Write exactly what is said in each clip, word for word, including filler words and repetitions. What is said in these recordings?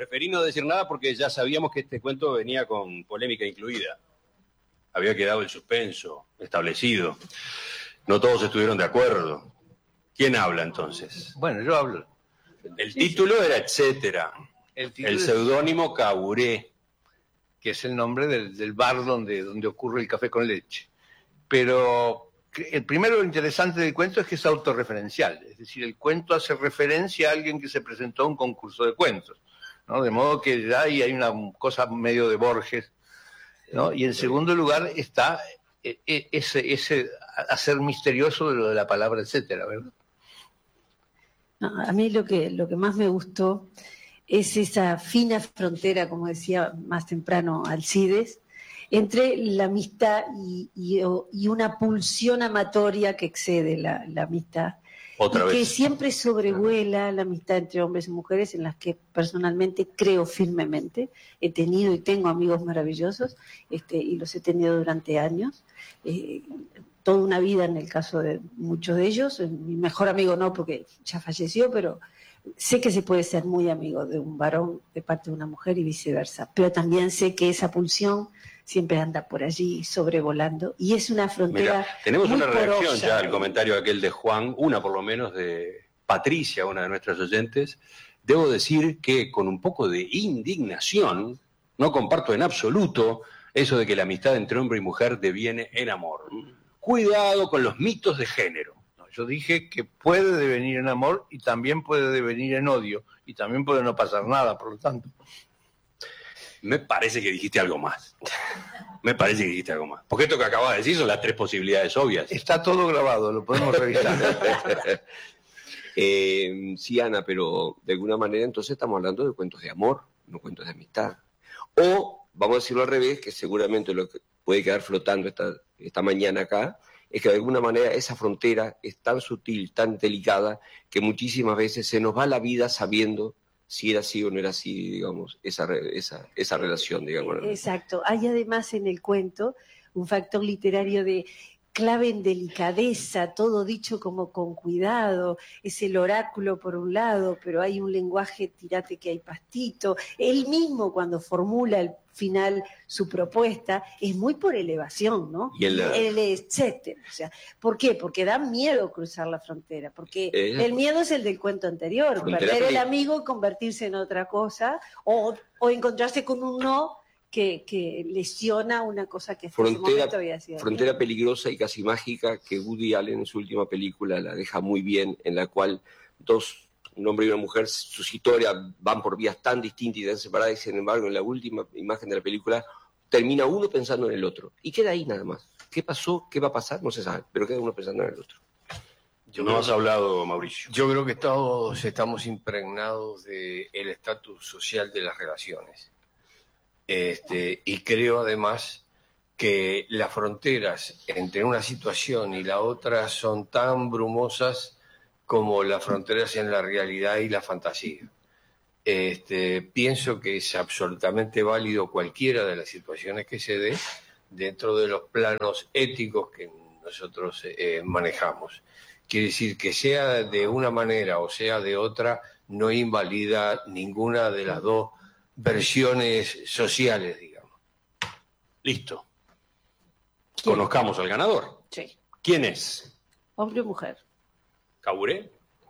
preferí no decir nada porque ya sabíamos que este cuento venía con polémica incluida. Había quedado el suspenso establecido. No todos estuvieron de acuerdo. ¿Quién habla entonces? Bueno, yo hablo. El título era Etcétera. El, el seudónimo Caburé. Que es el nombre del, del bar donde, donde ocurre el café con leche. Pero el primero interesante del cuento es que es autorreferencial. Es decir, el cuento hace referencia a alguien que se presentó a un concurso de cuentos, ¿no? De modo que ya ahí hay una cosa medio de Borges, ¿no? Y en segundo lugar está ese, ese hacer misterioso de lo de la palabra etcétera, ¿verdad? No, a mí lo que, lo que más me gustó es esa fina frontera, como decía más temprano Alcides, entre la amistad y, y, y una pulsión amatoria que excede la, la amistad. Otra y vez. Que siempre sobrevuela la amistad entre hombres y mujeres, en las que personalmente creo firmemente. He tenido y tengo amigos maravillosos, este, y los he tenido durante años. Eh, toda una vida en el caso de muchos de ellos. Mi mejor amigo no, porque ya falleció, pero sé que se puede ser muy amigo de un varón de parte de una mujer y viceversa. Pero también sé que esa pulsión siempre anda por allí sobrevolando, y es una frontera. Mirá, tenemos muy una reacción porosa. ya al comentario aquel de Juan, una por lo menos de Patricia, una de nuestras oyentes. Debo decir que con un poco de indignación, no comparto en absoluto eso de que la amistad entre hombre y mujer deviene en amor. Cuidado con los mitos de género. No, yo dije que puede devenir en amor y también puede devenir en odio, y también puede no pasar nada, por lo tanto. Me parece que dijiste algo más. Me parece que dijiste algo más. Porque esto que acabas de decir son las tres posibilidades obvias. Está todo grabado, lo podemos revisar. eh, sí, Ana, pero de alguna manera entonces estamos hablando de cuentos de amor, no cuentos de amistad. O, vamos a decirlo al revés, que seguramente lo que puede quedar flotando esta, esta mañana acá, es que de alguna manera esa frontera es tan sutil, tan delicada, que muchísimas veces se nos va la vida sabiendo si era así o no era así, digamos, esa, esa, esa relación, digamos. Exacto. Hay además en el cuento un factor literario de clave en delicadeza, todo dicho como con cuidado. Es el oráculo por un lado, pero hay un lenguaje, tirate que hay pastito. Él mismo, cuando formula al final su propuesta, es muy por elevación, ¿no? Y el, el etcétera. O sea, ¿por qué? Porque da miedo cruzar la frontera, porque eh, el miedo es el del cuento anterior, perder el amigo y convertirse en otra cosa, o, o encontrarse con un no que, que lesiona una cosa que hasta frontera, ese momento había sido. Frontera peligrosa y casi mágica, que Woody Allen en su última película la deja muy bien, en la cual dos, un hombre y una mujer, sus historias van por vías tan distintas y tan separadas, y sin embargo en la última imagen de la película termina uno pensando en el otro, y queda ahí nada más. ¿Qué pasó? ¿Qué va a pasar? No se sabe, pero queda uno pensando en el otro. Yo no has hablado, Mauricio. Yo creo que todos estamos impregnados del estatus social de las relaciones. Este, y creo además que las fronteras entre una situación y la otra son tan brumosas como las fronteras en la realidad y la fantasía. Este, pienso que es absolutamente válido cualquiera de las situaciones que se dé dentro de los planos éticos que nosotros eh, manejamos. Quiere decir que sea de una manera o sea de otra, no invalida ninguna de las dos versiones sociales, digamos. Listo. ¿Quién? Conozcamos al ganador. Sí. ¿Quién es? Hombre o mujer. ¿Caburé?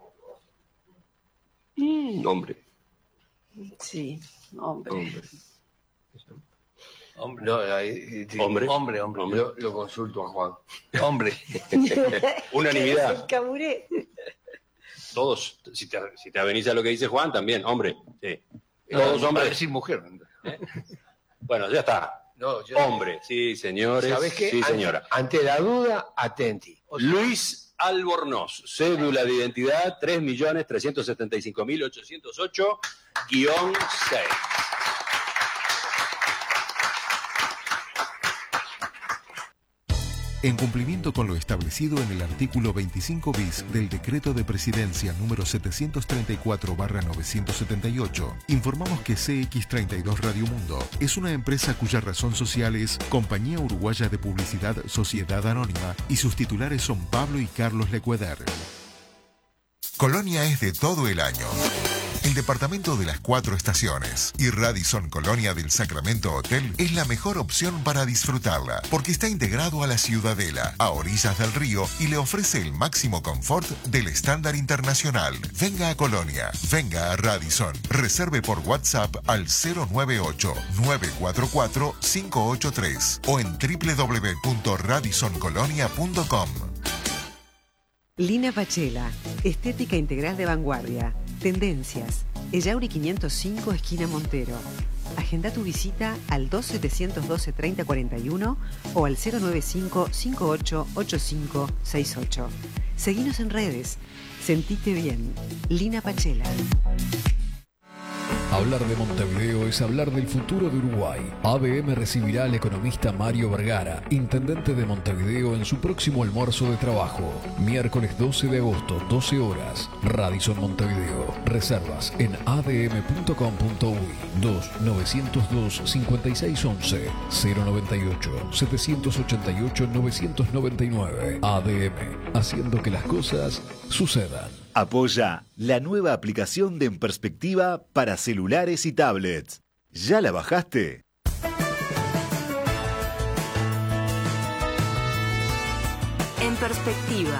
Mm, hombre. Sí, hombre. Hombre. Hombre, no, ahí, sí, hombre. hombre, hombre. Hombre. Lo, lo consulto a Juan. Hombre. Unanimidad. El Caburé. Todos, si te, si te avenís a lo que dice Juan, también, hombre. Sí. No, Todos va a hombres. decir mujer. ¿Eh? Bueno, ya está. No, yo- Hombre, sí, señores. ¿Sabes qué? Sí, Ante- señora. Ante la duda, atenti. Luis Albornoz, cédula de identidad tres millones trescientos setenta y cinco mil ochocientos ocho guión seis. En cumplimiento con lo establecido en el artículo veinticinco bis del Decreto de Presidencia número setecientos treinta y cuatro barra novecientos setenta y ocho, informamos que C X treinta y dos Radio Mundo es una empresa cuya razón social es Compañía Uruguaya de Publicidad Sociedad Anónima y sus titulares son Pablo y Carlos Lecueder. Colonia es de todo el año. el departamento de las cuatro estaciones. Y Radisson Colonia del Sacramento Hotel es la mejor opción para disfrutarla, porque está integrado a la Ciudadela, a orillas del río, y le ofrece el máximo confort del estándar internacional. Venga a Colonia, venga a Radisson. Reserve por WhatsApp al cero nueve ocho, nueve cuatro cuatro, cinco ocho tres o en doble u doble u doble u punto radisson colonia punto com. Lina Pachela, estética integral de vanguardia. Tendencias. Ellauri quinientos cinco, esquina Montero. Agenda tu visita al dos setecientos doce, treinta cuarenta y uno o al cero nueve cinco, cinco ocho ocho cinco seis ocho. Seguinos en redes. Sentite bien. Lina Pachela. Hablar de Montevideo es hablar del futuro de Uruguay. A D M recibirá al economista Mario Vergara, intendente de Montevideo, en su próximo almuerzo de trabajo. Miércoles doce de agosto, doce horas. Radisson Montevideo. Reservas en a d m punto com punto u y dos novecientos dos, cincuenta y seis once, cero noventa y ocho, setecientos ochenta y ocho, novecientos noventa y nueve. A D M, haciendo que las cosas sucedan. Apoya la nueva aplicación de En Perspectiva para celulares y tablets. ¿Ya la bajaste? En Perspectiva.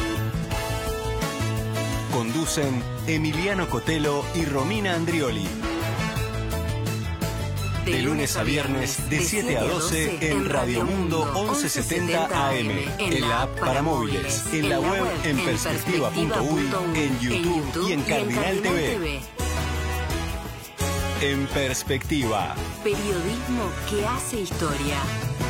Conducen Emiliano Cotelo y Romina Andrioli. De lunes a viernes, de siete a doce, en Radio Mundo once setenta A M, en la app para móviles, en la web en perspectiva punto u y, en YouTube y en Cardinal T V. En Perspectiva. Periodismo que hace historia.